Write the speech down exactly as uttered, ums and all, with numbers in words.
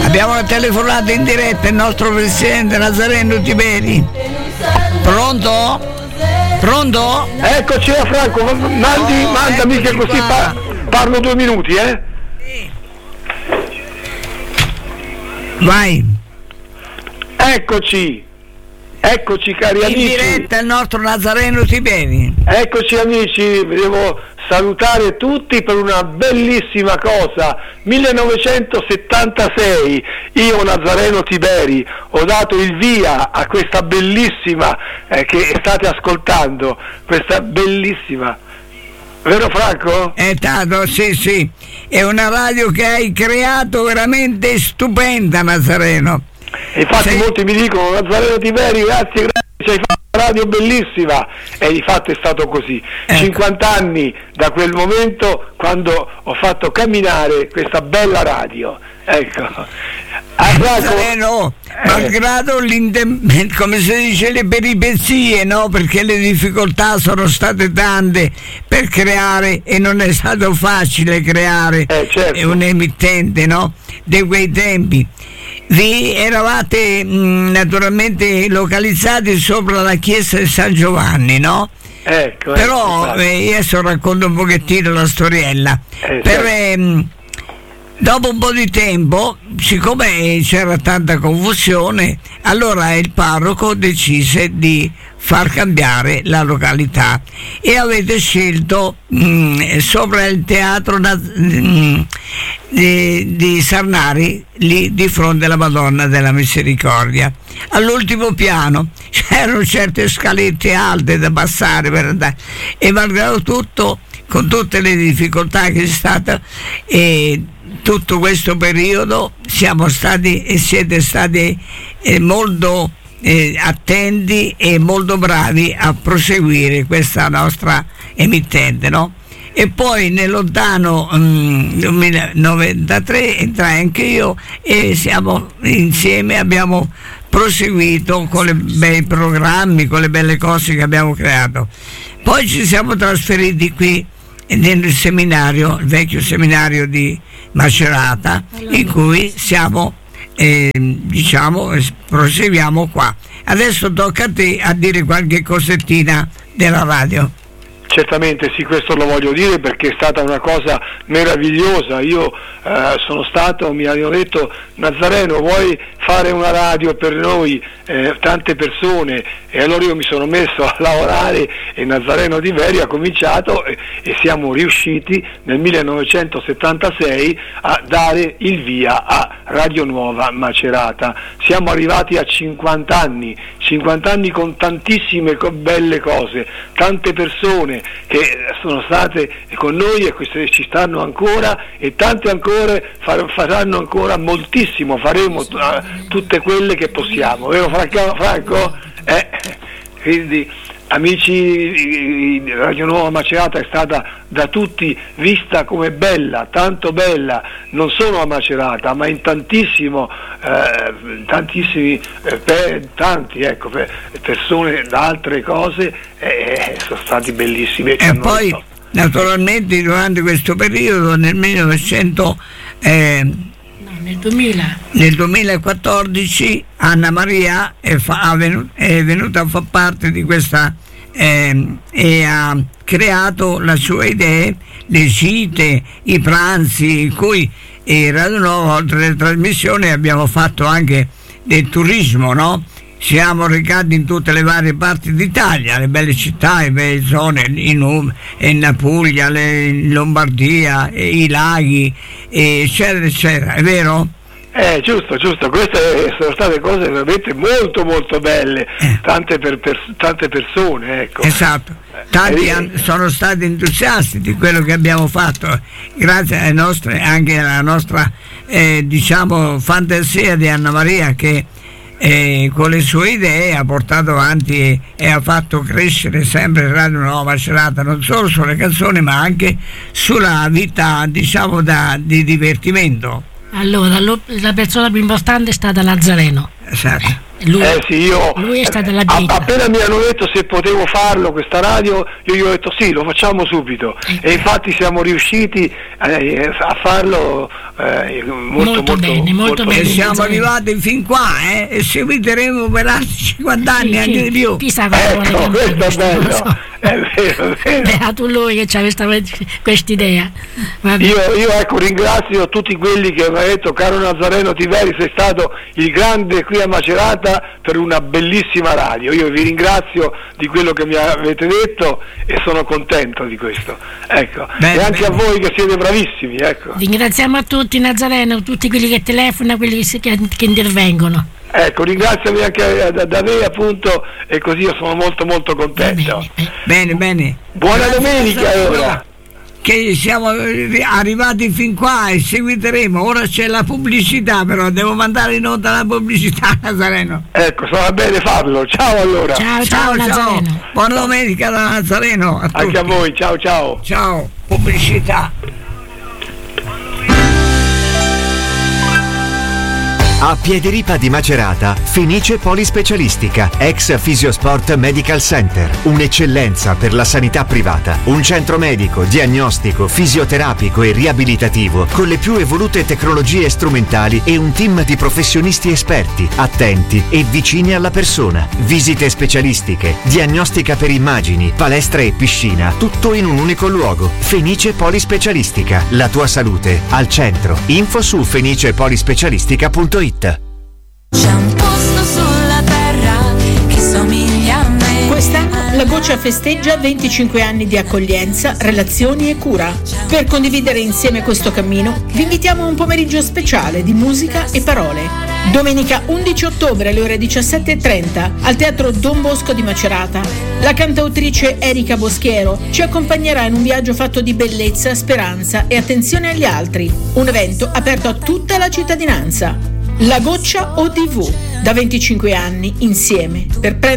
Abbiamo una telefonata in diretta, il nostro presidente Nazareno Tiberi. Pronto? Pronto? Eccoci a Franco, mandi, oh, mandami che così pa- parlo due minuti, eh? Sì. Vai. Eccoci, eccoci cari in amici. In diretta il nostro Nazareno Tiberi. Eccoci amici, devo salutare tutti per una bellissima cosa. millenovecentosettantasei, io Nazareno Tiberi ho dato il via a questa bellissima eh, che state ascoltando, questa bellissima, vero Franco? È stato, sì sì, è una radio che hai creato veramente stupenda, Nazareno. E infatti sì. Molti mi dicono Nazareno Tiberi, grazie, grazie, ci hai fatto una radio bellissima, e di fatto è stato così. Ecco. cinquanta anni da quel momento, quando ho fatto camminare questa bella radio, ecco. Nazareno, eh. malgrado come si dice le peripezie, no? Perché le difficoltà sono state tante per creare, e non è stato facile creare eh, certo. un emittente, no? Di quei tempi. Vi eravate mh, naturalmente localizzati sopra la chiesa di San Giovanni, no? Ecco, però ecco, eh, io adesso racconto un pochettino la storiella. Eh, per, certo. ehm, dopo un po' di tempo, siccome c'era tanta confusione, allora il parroco decise di far cambiare la località, e avete scelto mh, sopra il teatro mh, di, di Sarnari, lì di fronte alla Madonna della Misericordia. All'ultimo piano c'erano certe scalette alte da passare per andare, e malgrado tutto, con tutte le difficoltà che c'è stata e tutto questo periodo, siamo stati e siete stati eh, molto eh, attenti e molto bravi a proseguire questa nostra emittente, no? E poi nel lontano mm, millenovecentonovantatré entrai anche io, e siamo insieme, abbiamo proseguito con i bei programmi, con le belle cose che abbiamo creato. Poi ci siamo trasferiti qui nel seminario, il vecchio seminario di Macerata, in cui siamo eh, diciamo proseguiamo qua. Adesso tocca a te a dire qualche cosettina della radio. Certamente sì, questo lo voglio dire perché è stata una cosa meravigliosa. Io eh, sono stato, mi hanno detto Nazareno, vuoi fare una radio per noi, eh, tante persone, e allora io mi sono messo a lavorare, e Nazareno Tiberi ha cominciato, e, e siamo riusciti nel millenovecentosettantasei a dare il via a Radio Nuova Macerata. Siamo arrivati a cinquanta anni, cinquanta anni con tantissime co- belle cose, tante persone che sono state con noi e queste ci stanno ancora, e tante ancora far, faranno ancora moltissimo, faremo t- tutte quelle che possiamo, vero Franco? Franco? Eh, quindi amici, Radio Nuova Macerata è stata da tutti vista come bella, tanto bella, non solo a Macerata ma in tantissimo eh, tantissimi eh, per, tanti ecco per, persone da altre cose eh, sono stati bellissimi, e poi detto. Naturalmente durante questo periodo nel millenovecento eh, no, nel duemila nel duemilaquattordici Anna Maria è, fa, è venuta a far parte di questa eh, e ha creato la sua idea, le gite, i pranzi, in cui eh, Radio Nuova, oltre alle trasmissioni, abbiamo fatto anche del turismo, no? Siamo recati in tutte le varie parti d'Italia, le belle città, le belle zone, in, in Puglia, le, in Lombardia, i laghi, eccetera, eccetera, è vero? Eh, giusto, giusto, queste sono state cose veramente molto molto belle, eh. tante, per, per, tante persone, ecco. Esatto, tanti eh, han, sono stati entusiasti di quello che abbiamo fatto, grazie alle nostre, anche alla nostra eh, diciamo fantasia di Anna Maria, che eh, con le sue idee ha portato avanti e, e ha fatto crescere sempre Radio Nuova Macerata, non solo sulle canzoni ma anche sulla vita, diciamo, da, di divertimento. Allora, la persona più importante è stata Nazareno. Esatto. Lui, eh sì, io, lui è stata la guida. Appena mi hanno detto se potevo farlo questa radio, io gli ho detto sì, lo facciamo subito. Eh. E infatti siamo riusciti eh, a farlo eh, molto, Molto molto bene, molto bene. E siamo Nazareno. arrivati fin qua, eh? E seguiteremo per altri cinquanta anni, Sì, anche sì. di più. Chissà cosa vuole Ecco, cambiare, questo è non lo bello, so. è vero, è vero. Beato lui che c'ha questa quest'idea. Vabbè. Io, io ecco ringrazio tutti quelli che mi hanno detto: caro Nazareno Tiveri, sei stato il grande qui a Macerata per una bellissima radio. Io vi ringrazio di quello che mi avete detto e sono contento di questo, ecco. Bene, e anche bene. a voi che siete bravissimi, ecco. Ringraziamo a tutti Nazareno, tutti quelli che telefonano, quelli che, si- che, che intervengono. Ecco, ringraziami anche da, da me appunto, e così io sono molto molto Va contento. bene. Bene, bene. Buona Grazie, domenica Nazareno, ora. Che siamo arrivati fin qua e seguiteremo. Ora c'è la pubblicità, però devo mandare in onda la pubblicità, Nazareno. Ecco, sarà bene farlo. Ciao allora. Ciao, ciao, Nazareno. Buona domenica da Nazareno a Anche a tutti. voi, ciao ciao. Ciao, pubblicità. A Piediripa di Macerata, Fenice Polispecialistica, ex Fisiosport Medical Center. Un'eccellenza per la sanità privata. Un centro medico, diagnostico, fisioterapico e riabilitativo con le più evolute tecnologie strumentali e un team di professionisti esperti, attenti e vicini alla persona. Visite specialistiche, diagnostica per immagini, palestra e piscina, tutto in un unico luogo. Fenice Polispecialistica, la tua salute al centro. Info su fenicepolispecialistica punto it. C'è un posto sulla terra che somiglia a me. Quest'anno la Goccia festeggia venticinque anni di accoglienza, relazioni e cura. Per condividere insieme questo cammino, vi invitiamo a un pomeriggio speciale di musica e parole. Domenica undici ottobre alle ore diciassette e trenta al Teatro Don Bosco di Macerata. La cantautrice Erika Boschiero ci accompagnerà in un viaggio fatto di bellezza, speranza e attenzione agli altri. Un evento aperto a tutta la cittadinanza. La Goccia O D V, da venticinque anni insieme per prendere